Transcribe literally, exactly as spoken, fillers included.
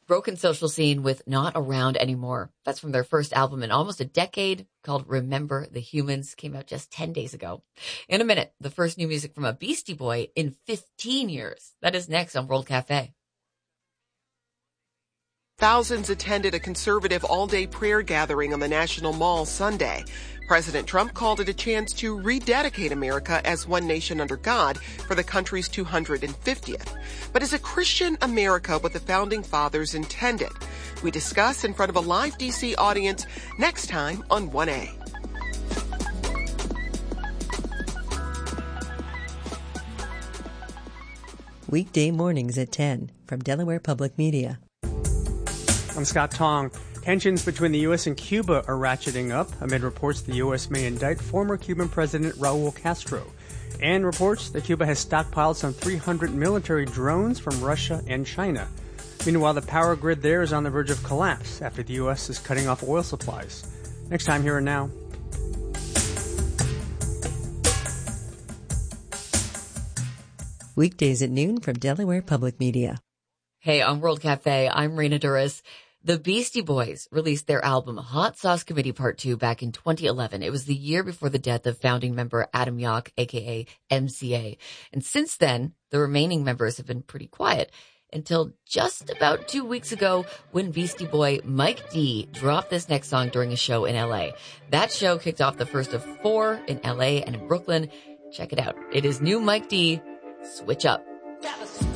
Broken social scene with Not Around Anymore. That's from their first album in almost a decade called Remember the Humans. Came out just ten days ago. In a minute, the first new music from a Beastie Boy in fifteen years. That is next on World Cafe. Thousands attended a conservative all-day prayer gathering on the National Mall Sunday. President Trump called it a chance to rededicate America as one nation under God for the country's two hundred fiftieth. But is a Christian America what the Founding Fathers intended? We discuss in front of a live D C audience next time on one A. Weekday mornings at ten from Delaware Public Media. I'm Scott Tong. Tensions between the U S and Cuba are ratcheting up amid reports the U S may indict former Cuban President Raul Castro, and reports that Cuba has stockpiled some three hundred military drones from Russia and China. Meanwhile, the power grid there is on the verge of collapse after the U S is cutting off oil supplies. Next time, Here and Now. Weekdays at noon from Delaware Public Media. Hey, on World Cafe, I'm Raina Duras. The Beastie Boys released their album Hot Sauce Committee Part two back in twenty eleven. It was the year before the death of founding member Adam Yauch, aka M C A. And since then, the remaining members have been pretty quiet until just about two weeks ago when Beastie Boy Mike D dropped this next song during a show in L A. That show kicked off the first of four in L A and in Brooklyn. Check it out. It is new Mike D, Switch Up.